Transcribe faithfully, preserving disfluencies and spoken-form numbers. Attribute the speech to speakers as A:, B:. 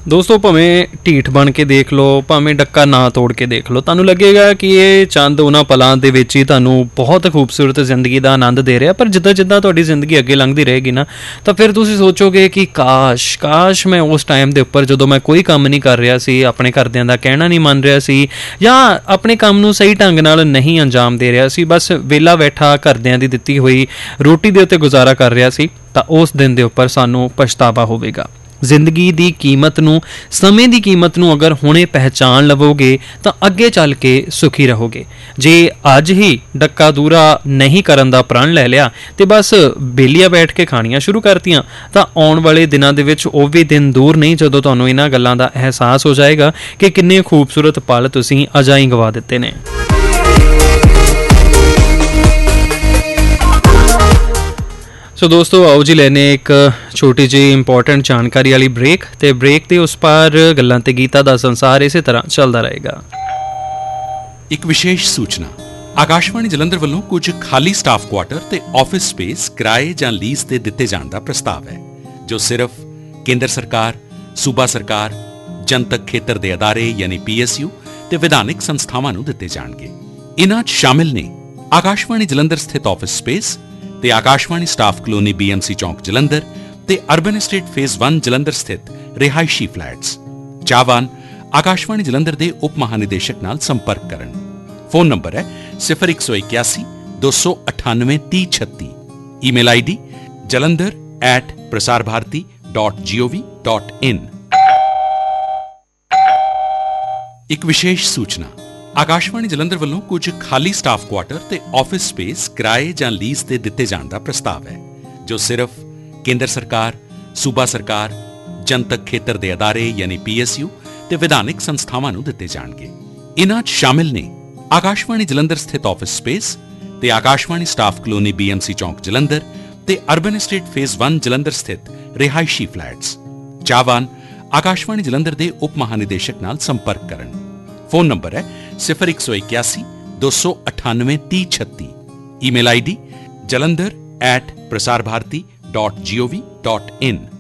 A: ਦੋਸਤੋ ਭਾਵੇਂ ਢੀਠ ਬਣ ਕੇ ਦੇਖ ਲਓ, ਭਾਵੇਂ ਡੱਕਾ ਨਾ ਤੋੜ ਕੇ ਦੇਖ ਲਓ, ਤੁਹਾਨੂੰ ਲੱਗੇਗਾ ਕਿ ਇਹ ਚੰਦ ਉਹਨਾਂ ਪਲਾਂ ਦੇ ਵਿੱਚ ਹੀ ਤੁਹਾਨੂੰ ਬਹੁਤ ਖੂਬਸੂਰਤ ਜ਼ਿੰਦਗੀ ਦਾ ਆਨੰਦ ਦੇ ਰਿਹਾ। ਪਰ ਜਿੱਦਾਂ ਜਿੱਦਾਂ ਤੁਹਾਡੀ ਜ਼ਿੰਦਗੀ ਅੱਗੇ ਲੰਘਦੀ ਰਹੇਗੀ ਨਾ, ਤਾਂ ਫਿਰ ਤੁਸੀਂ ਸੋਚੋਗੇ ਕਿ ਕਾਸ਼ ਕਾਸ਼ ਮੈਂ ਉਸ ਟਾਈਮ ਦੇ ਉੱਪਰ ਜਦੋਂ ਮੈਂ ਕੋਈ ਕੰਮ ਨਹੀਂ ਕਰ ਰਿਹਾ ਸੀ, ਆਪਣੇ ਘਰਦਿਆਂ ਦਾ ਕਹਿਣਾ ਨਹੀਂ ਮੰਨ ਰਿਹਾ ਸੀ, ਜਾਂ ਆਪਣੇ ਕੰਮ ਨੂੰ ਸਹੀ ਢੰਗ ਨਾਲ ਨਹੀਂ ਅੰਜਾਮ ਦੇ ਰਿਹਾ ਸੀ, ਬਸ ਵਿਹਲਾ ਬੈਠਾ ਘਰਦਿਆਂ ਦੀ ਦਿੱਤੀ ਹੋਈ ਰੋਟੀ ਦੇ ਉੱਤੇ ਗੁਜ਼ਾਰਾ ਕਰ ਰਿਹਾ ਸੀ, ਤਾਂ ਉਸ ਦਿਨ ਦੇ ਉੱਪਰ ਸਾਨੂੰ ਪਛਤਾਵਾ ਹੋਵੇਗਾ। ਜ਼ਿੰਦਗੀ ਦੀ ਕੀਮਤ ਨੂੰ, ਸਮੇਂ ਦੀ ਕੀਮਤ ਨੂੰ ਅਗਰ ਹੁਣੇ ਪਹਿਚਾਣ ਲਵੋਗੇ ਤਾਂ ਅੱਗੇ ਚੱਲ ਕੇ ਸੁਖੀ ਰਹੋਗੇ। ਜੇ ਅੱਜ ਹੀ ਡੱਕਾ ਦੂਰਾ ਨਹੀਂ ਕਰਨ ਦਾ ਪ੍ਰਣ ਲੈ ਲਿਆ ਤੇ ਬਸ ਬੇਲੀਆਂ ਬੈਠ ਕੇ ਖਾਣੀਆਂ ਸ਼ੁਰੂ ਕਰਤੀਆਂ, ਤਾਂ ਆਉਣ ਵਾਲੇ ਦਿਨਾਂ ਦੇ ਵਿੱਚ ਉਹ ਵੀ ਦਿਨ ਦੂਰ ਨਹੀਂ ਜਦੋਂ ਤੁਹਾਨੂੰ ਇਹਨਾਂ ਗੱਲਾਂ ਦਾ ਅਹਿਸਾਸ ਹੋ ਜਾਏਗਾ ਕਿ ਕਿੰਨੇ ਖੂਬਸੂਰਤ ਪਲ ਤੁਸੀਂ ਅਜਾ ਹੀ ਗਵਾ ਦਿੱਤੇ ਨੇ। ਸੋ ਦੋਸਤੋ, ਆਓ ਜੀ ਲੈਨੇ ਇੱਕ ਛੋਟੀ ਜਿਹੀ ਇੰਪੋਰਟੈਂਟ ਜਾਣਕਾਰੀ ਵਾਲੀ ਬ੍ਰੇਕ, ਤੇ ਬ੍ਰੇਕ ਦੇ ਉਸ ਪਾਰ ਗੱਲਾਂ ਤੇ ਗੀਤਾਂ ਦਾ ਸੰਸਾਰ ਇਸੇ ਤਰ੍ਹਾਂ ਚੱਲਦਾ ਰਹੇਗਾ।
B: ਇੱਕ ਵਿਸ਼ੇਸ਼ ਸੂਚਨਾ, ਆਕਾਸ਼ਵਾਣੀ ਜਲੰਧਰ ਵੱਲੋਂ ਕੁਝ ਖਾਲੀ ਸਟਾਫ ਕੁਆਟਰ ਤੇ ਆਫਿਸ ਸਪੇਸ ਕਿਰਾਏ ਜਾਂ ਲੀਜ਼ ਤੇ ਦਿੱਤੇ ਜਾਣ ਦਾ ਪ੍ਰਸਤਾਵ ਹੈ, ਜੋ ਸਿਰਫ ਕੇਂਦਰ ਸਰਕਾਰ, ਸੂਬਾ ਸਰਕਾਰ, ਜਨਤਕ ਖੇਤਰ ਦੇ ਅਦਾਰੇ ਯਾਨੀ ਪੀ ਐਸ ਯੂ ਤੇ ਵਿਧਾਨਿਕ ਸੰਸਥਾਵਾਂ ਨੂੰ ਦਿੱਤੇ ਜਾਣਗੇ। ਇਨ੍ਹਾਂ 'ਚ ਸ਼ਾਮਿਲ ਨੇ ਆਕਾਸ਼ਵਾਣੀ ਜਲੰਧਰ ਸਥਿਤ ਆਫਿਸ ਸਪੇਸ ਤੇ Akashvani staff colony B M C ਚੌਂਕ ਜਲੰਧਰ ਤੇ ਅਰਬਨ ਐਸਟੇਟ ਫੇਜ਼ ਇੱਕ ਜਲੰਧਰ ਸਥਿਤ ਰਿਹਾਇਸ਼ੀ ਫਲੈਟਸ। ਚਾਹਵਾਨ ਆਕਾਸ਼ਵਾਣੀ ਜਲੰਧਰ ਦੇ ਉਪ ਮਹਾਨਿਦੇਸ਼ਕ ਨਾਲ ਸੰਪਰਕ ਕਰਨ। ਫੋਨ ਨੰਬਰ ਹੈ ਸਿਫਰ ਇੱਕ ਸੌ ਇਕਿਆਸੀ ਦੋ ਸੌ ਅਠਾਨਵੇਂ ਤੀਹ ਛੱਤੀ। Email I D jalandhar at prasarbharati dot gov dot in। ਇੱਕ ਵਿਸ਼ੇਸ਼ ਸੂਚਨਾ, ਆਕਾਸ਼ਵਾਣੀ ਜਲੰਧਰ ਵੱਲੋਂ ਕੁਝ ਖਾਲੀ ਸਟਾਫ ਕੁਆਟਰ ਤੇ ਆਫਿਸ ਸਪੇਸ ਕਿਰਾਏ ਜਾਂ ਲੀਜ਼ ਤੇ ਦਿੱਤੇ ਜਾਣ ਦਾ ਪ੍ਰਸਤਾਵ ਹੈ, ਜੋ ਸਿਰਫ ਕੇਂਦਰ ਸਰਕਾਰ, ਸੂਬਾ ਸਰਕਾਰ, ਜਨਤਕ ਖੇਤਰ ਦੇ ਅਦਾਰੇ ਯਾਨੀ ਪੀ ਐਸ ਯੂ ਤੇ ਵਿਧਾਨਿਕ ਸੰਸਥਾਵਾਂ ਨੂੰ ਦਿੱਤੇ ਜਾਣਗੇ। ਇਨ੍ਹਾਂ 'ਚ ਸ਼ਾਮਿਲ ਨੇ ਆਕਾਸ਼ਵਾਣੀ ਜਲੰਧਰ ਸਥਿਤ ਆਫਿਸ ਸਪੇਸ ਤੇ Akashvani staff colony B M C ਚੌਂਕ ਜਲੰਧਰ ਤੇ ਅਰਬਨ ਐਸਟੇਟ ਫੇਜ਼ ਇੱਕ ਜਲੰਧਰ ਸਥਿਤ ਰਿਹਾਇਸ਼ੀ ਫਲੈਟਸ। ਚਾਹਵਾਨ ਆਕਾਸ਼ਵਾਣੀ ਜਲੰਧਰ ਦੇ ਉਪ ਮਹਾਨਿਦੇਸ਼ਕ ਨਾਲ ਸੰਪਰਕ ਕਰਨ। ਫੋਨ ਨੰਬਰ ਹੈ ਸਿਫਰ ਇੱਕ ਸੌ ਇਕਿਆਸੀ ਦੋ ਸੌ ਅਠਾਨਵੇਂ ਤੀਹ ਛੱਤੀ। Email I D jalandhar at prasarbharati dot gov dot in।